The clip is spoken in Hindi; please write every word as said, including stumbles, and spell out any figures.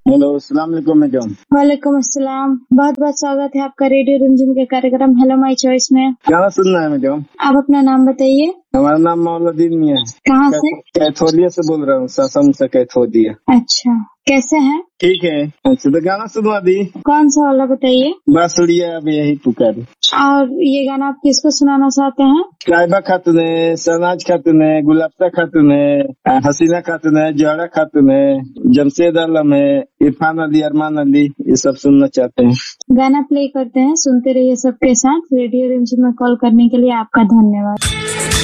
हेलो, अस्सलाम वालेकुम मैडम। वालेकुम अस्सलाम। बहुत बहुत स्वागत है आपका रेडियो रिमझिम के कार्यक्रम हेलो माई चॉइस में। गाना सुनना है मैडम। आप अपना नाम बताइए। हमारा नाम मौलुद्दीन मियां है। कहाँ से? कैथोलिया से बोल रहा हूँ, सासम से कैथोलिया। अच्छा, कैसे हैं? ठीक है। अच्छा, तो गाना सुनवा दी। कौन सा वाला बताइए। बांसुरिया अब यही पुकार। और ये गाना आप किसको सुनाना चाहते हैं? साहिबा खातून है, शहनाज खातून है, गुलाबता खातून है, हसीना खातून है, जोहरा खातून है, जमशेद आलम है, इरफान अली, अरमान अली, ये सब सुनना चाहते हैं। गाना प्ले करते हैं, सुनते रहिए सबके साथ। रेडियो रिमझिम में कॉल करने के लिए आपका धन्यवाद।